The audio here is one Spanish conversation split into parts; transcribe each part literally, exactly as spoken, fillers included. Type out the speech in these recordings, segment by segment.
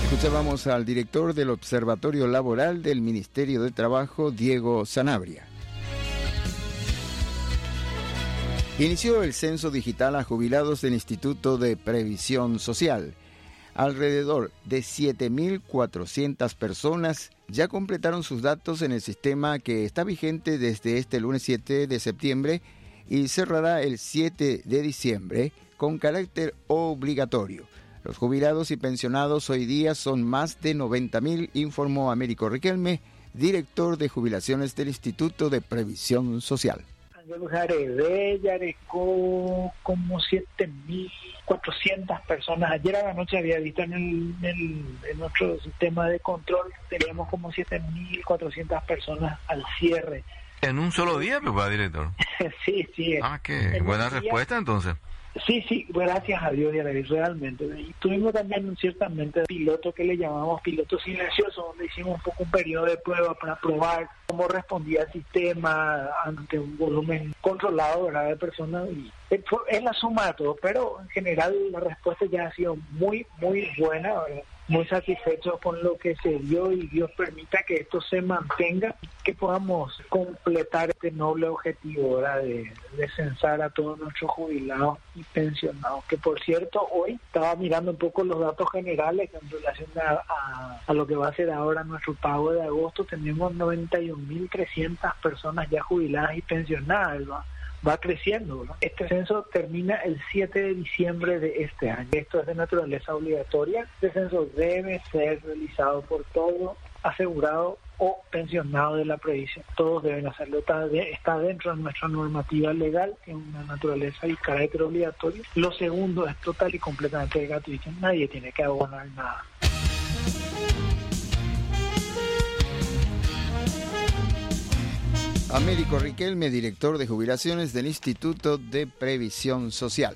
Escuchábamos al director del Observatorio Laboral del Ministerio de Trabajo, Diego Sanabria. Inició el censo digital a jubilados del Instituto de Previsión Social. Alrededor de siete mil cuatrocientas personas ya completaron sus datos en el sistema que está vigente desde este lunes siete de septiembre y cerrará el siete de diciembre con carácter obligatorio. Los jubilados y pensionados hoy día son más de noventa mil, informó Américo Riquelme, director de jubilaciones del Instituto de Previsión Social. Ya arecó como siete mil cuatrocientas personas. Ayer a la noche había visto en, el, en, el, en nuestro sistema de control, teníamos como siete mil cuatrocientas personas al cierre. ¿En un solo día, papá, director? Sí, sí. Ah, qué buena día, respuesta entonces. Sí, sí, gracias a Dios, realmente. Y tuvimos también ciertamente piloto que le llamamos piloto silencioso, donde hicimos un poco un periodo de prueba para probar cómo respondía el sistema ante un volumen controlado, ¿verdad?, de personas. Y es la suma de todo, pero en general la respuesta ya ha sido muy, muy buena, ¿verdad? Muy satisfechos con lo que se dio y Dios permita que esto se mantenga, que podamos completar este noble objetivo, ¿verdad?, de, de censar a todos nuestros jubilados y pensionados. Que por cierto, hoy estaba mirando un poco los datos generales en relación a, a, a lo que va a ser ahora nuestro pago de agosto. Tenemos noventa y un mil trescientas personas ya jubiladas y pensionadas, ¿verdad? Va creciendo, ¿no? Este censo termina el siete de diciembre de este año. Esto es de naturaleza obligatoria. Este censo debe ser realizado por todo asegurado o pensionado de la previsión. Todos deben hacerlo. Está, de, está dentro de nuestra normativa legal, que es una naturaleza y carácter obligatorio. Lo segundo es total y completamente gratuito. Nadie tiene que abonar nada. Américo Riquelme, director de jubilaciones del Instituto de Previsión Social.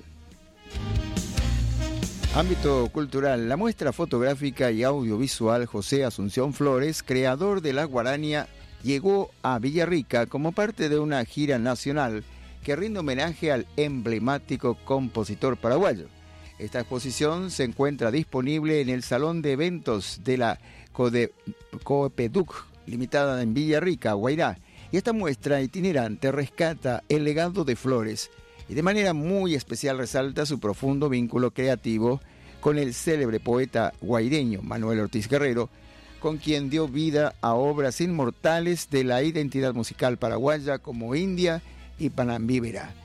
Ámbito cultural. La muestra fotográfica y audiovisual José Asunción Flores, creador de La Guarania, llegó a Villarrica como parte de una gira nacional que rinde homenaje al emblemático compositor paraguayo. Esta exposición se encuentra disponible en el Salón de Eventos de la Coepeduc, limitada en Villarrica, Guairá. Y esta muestra itinerante rescata el legado de Flores y de manera muy especial resalta su profundo vínculo creativo con el célebre poeta guaireño Manuel Ortiz Guerrero, con quien dio vida a obras inmortales de la identidad musical paraguaya como India y Panambíbera.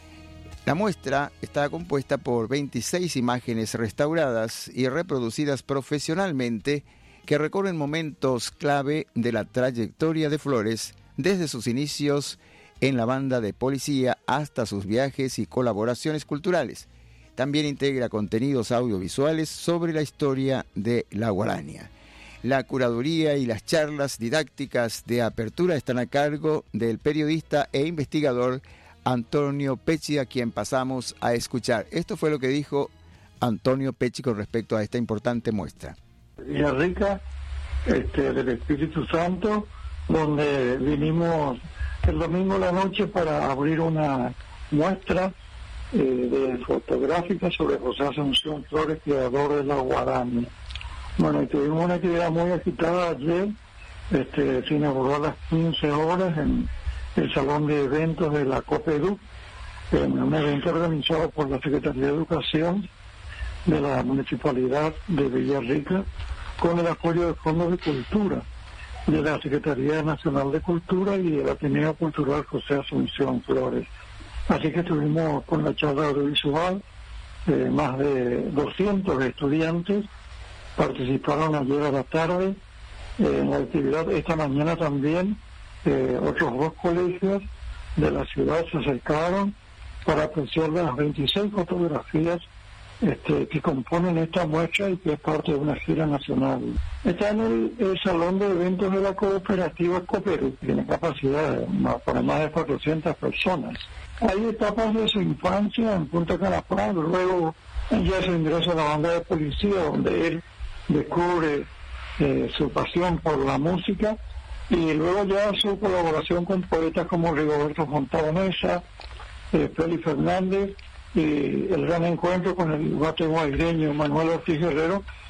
La muestra está compuesta por veintiséis imágenes restauradas y reproducidas profesionalmente que recorren momentos clave de la trayectoria de Flores, desde sus inicios en la banda de policía hasta sus viajes y colaboraciones culturales. También integra contenidos audiovisuales sobre la historia de La Guarania. La curaduría y las charlas didácticas de apertura están a cargo del periodista e investigador Antonio Pecci, a quien pasamos a escuchar. Esto fue lo que dijo Antonio Pecci con respecto a esta importante muestra. Villarrica, este, del Espíritu Santo, donde vinimos el domingo a la noche para abrir una muestra eh, de fotográfica sobre José Asunción Flores, creador de La Guarania. Bueno, y tuvimos una actividad muy agitada ayer, este, se inauguró a las quince horas en el Salón de Eventos de la Coepeduc, en un evento organizado por la Secretaría de Educación de la Municipalidad de Villarrica, con el apoyo de Fondos de Cultura de la Secretaría Nacional de Cultura y el Ateneo Cultural José Asunción Flores. Así que estuvimos con la charla audiovisual, eh, más de doscientos estudiantes participaron ayer a la tarde eh, en la actividad. Esta mañana también eh, otros dos colegios de la ciudad se acercaron para apreciar las veintiséis fotografías Este, que componen esta muestra y que es parte de una gira nacional. Está en el, el Salón de Eventos de la Cooperativa Coepeduc, que tiene capacidad de más, para más de cuatrocientas personas. Hay etapas de su infancia en Punta Calafate, luego ya se ingresa a la banda de policía, donde él descubre eh, su pasión por la música, y luego ya su colaboración con poetas como Rigoberto Fontana Mesa, eh, Félix Fernández, y el gran encuentro con el guate guaireño Manuel Ortiz Guerrero,